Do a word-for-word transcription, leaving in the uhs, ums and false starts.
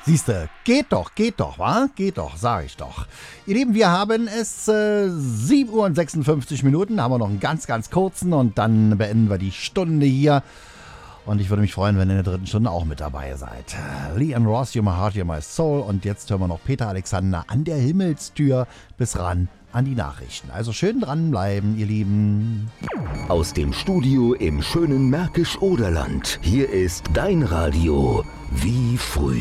Siehste, geht doch, geht doch, wa? Geht doch, sag ich doch. Ihr Lieben, wir haben es äh, sieben Uhr und sechsundfünfzig Minuten, da haben wir noch einen ganz, ganz kurzen und dann beenden wir die Stunde hier. Und ich würde mich freuen, wenn ihr in der dritten Stunde auch mit dabei seid. Lee Ann Ross, You're My Heart, You're My Soul. Und jetzt hören wir noch Peter Alexander an der Himmelstür bis ran an die Nachrichten. Also schön dranbleiben, ihr Lieben. Aus dem Studio im schönen Märkisch-Oderland. Hier ist dein Radio wie früher.